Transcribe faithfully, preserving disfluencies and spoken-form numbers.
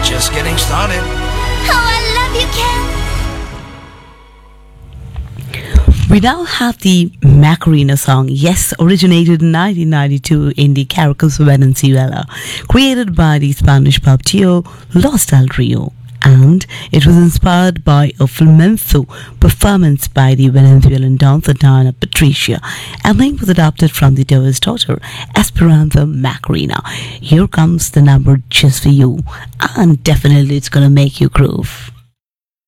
just getting started. Oh, I love you, Ken. We now have the Macarena song, yes, originated in nineteen ninety-two in the Caracas, Venezuela, created by the Spanish pop duo Los Del Rio, and it was inspired by a flamenco performance by the Venezuelan dancer Diana Patricia, and then was adapted from the duo's daughter, Esperanza Macarena. Here comes the number just for you, and definitely it's gonna make you groove.